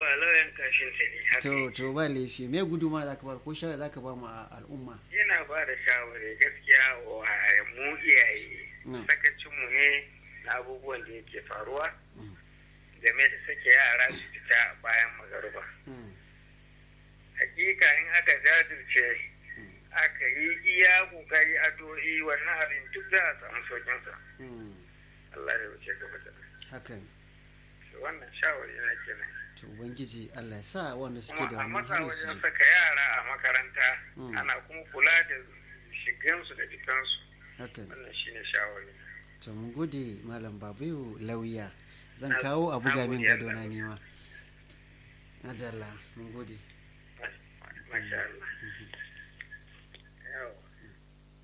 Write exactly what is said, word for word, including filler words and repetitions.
abba lauyan kashin ta ne haka to yake. to ba laifi me guduma za ka bar ko shawara za ka ba mu a al'umma? Yana ba da shawari gaskiya wa mu iyaye Mm. sakacinmu ne na abubuwan da yake faruwa Mm. game da sake yara su fita bayan magaruba. Mm. Hakika in aka jajirce aka yi iya kokari addu'o'i wannan abin duk za a samu saukinsa. Mm. Allah ya wuce gaba da hakan su wannan shawari na kenan. to ubangiji Allah ya sa wanda suke Kuma da a wannan matsa hali su wajen ji. saka yara a makaranta Mm. ana kuma kula da shigansu da fitansu. hakan Wannan shine shawari. to mun gode malam babayo lauya zan Na- kawo a na buga min gode, gado Allah. na nima. Adalla mun gode. Masha Allah.